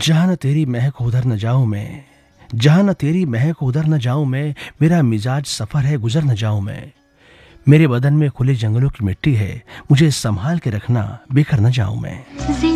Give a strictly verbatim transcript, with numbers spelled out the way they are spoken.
जहाँ न तेरी महक हो उधर न जाऊं मैं, जहाँ न तेरी महक हो उधर न जाऊं मैं, मेरा मिजाज सफर है गुजर न जाऊं मैं। मेरे बदन में खुले जंगलों की मिट्टी है, मुझे संभाल के रखना बिखर न जाऊं मैं।